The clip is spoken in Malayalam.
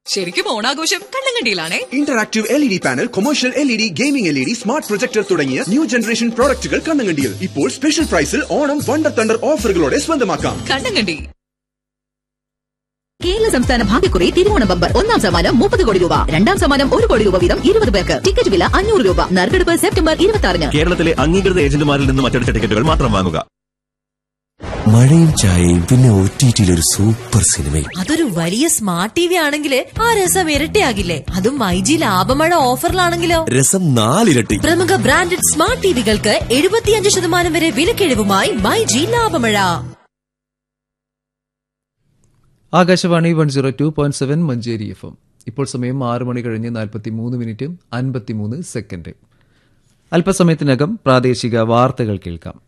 ശരിക്കും ഓണാഘോഷം കണ്ണങ്കണ്ടിയിലാണേ. Interactive LED panel, commercial LED, gaming LED, smart projector തുടങ്ങിയ ന്യൂ ജനറേഷൻ പ്രോഡക്റ്റുകൾ കണ്ണങ്കണ്ടിയിൽ. ഇപ്പോൾ സ്പെഷ്യൽ പ്രൈസിൽ ഓണം വണ്ടർ തണ്ടർ ഓഫറുകളോടെ സ്വന്തമാക്കാം. കണ്ണങ്കണ്ടി. കേരള സംസ്ഥാന ഭാഗ്യക്കുറി തിരുവോണ ബമ്പർ. ഒന്നാം സമ്മാനം 30 കോടി രൂപ, രണ്ടാം സമ്മാനം 1 കോടി രൂപ വീതം 20 പേർക്ക്. ടിക്കറ്റ് വില 500 രൂപ. നറുക്കെടുപ്പ് സെപ്റ്റംബർ 26-ന്. കേരളത്തിലെ അംഗീകൃത ഏജന്റുമാരിൽ നിന്നും അച്ചടിച്ച ടിക്കറ്റുകൾ മാത്രം വാങ്ങുക. മഴയും ചായയും പിന്നെ OTT ഒരു സൂപ്പർ സിനിമയും. അതൊരു വലിയ സ്മാർട്ട് TV ആണെങ്കിൽ ആ രസം ഇരട്ടിയാകില്ലേ? അതും മൈജി ലാഭമഴ ഓഫറിലാണെങ്കിലോ രസം 4 ഇരട്ടി. പ്രമുഖ ബ്രാൻഡഡ് സ്മാർട്ട് ടിവികൾക്ക് 75% വരെ വിലക്കിഴിവുമായി മൈജി ലാഭമഴ. ആകാശവാണി 102.7 മഞ്ചേരി FM. ഇപ്പോൾ സമയം 6 മണി കഴിഞ്ഞ് 43 മിനിറ്റും 53 സെക്കൻഡ്. അല്പസമയത്തിനകം പ്രാദേശിക വാർത്തകൾ കേൾക്കാം.